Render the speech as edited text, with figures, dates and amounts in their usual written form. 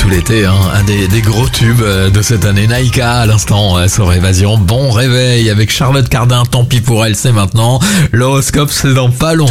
tout l'été, hein. Un des gros tubes de cette année. Naïka à l'instant sur Évasion. Bon réveil avec Charlotte Cardin, tant pis pour elle, c'est maintenant. L'horoscope c'est dans pas longtemps.